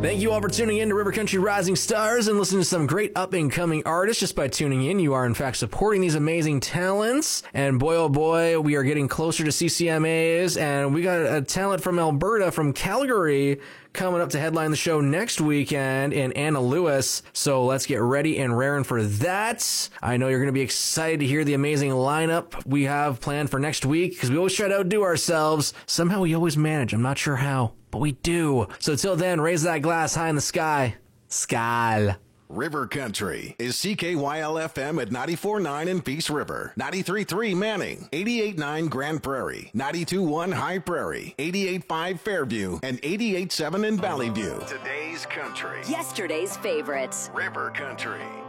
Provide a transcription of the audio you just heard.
Thank you all for tuning in to River Country Rising Stars and listening to some great up-and-coming artists. Just by tuning in, you are in fact supporting these amazing talents. And boy, oh boy, we are getting closer to CCMAs, and we got a talent from Alberta, from Calgary, coming up to headline the show next weekend in Anna Lewis. So let's get ready and raring for that. I know you're going to be excited to hear the amazing lineup we have planned for next week, because we always try to outdo ourselves. Somehow we always manage. I'm not sure how, but we do. So till then, raise that glass high in the sky. Skal. River Country is CKYL-FM at 94.9 in Peace River, 93.3 Manning, 88.9 Grand Prairie, 92.1 High Prairie, 88.5 Fairview, and 88.7 in Valley View. Today's country. Yesterday's favorites. River Country.